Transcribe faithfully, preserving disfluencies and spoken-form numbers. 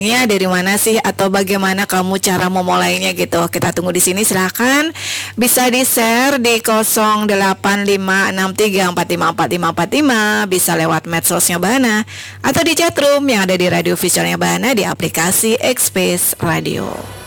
Ya, dari mana sih atau bagaimana kamu cara memulainya gitu. Kita tunggu di sini silahkan. Bisa di-share di nol delapan lima enam tiga empat lima empat lima empat lima, bisa lewat medsosnya Bahana atau di chatroom yang ada di radio visualnya Bahana di aplikasi X-Space Radio.